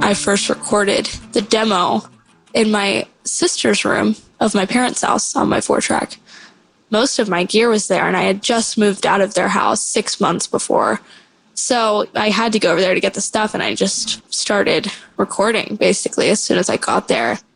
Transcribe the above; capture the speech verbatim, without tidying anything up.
I first recorded the demo in my sister's room of my parents' house on my four track. Most of my gear was there, and I had just moved out of their house six months before. So I had to go over there to get the stuff, and I just started recording basically as soon as I got there.